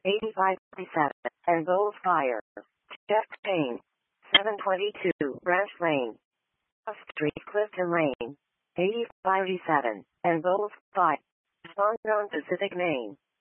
8537, and Bowles Fire. Jeff Payne. 722, Branch Lane. Street, Clifton Lane. 8587, and Bowles Fire. Song on Pacific, Maine.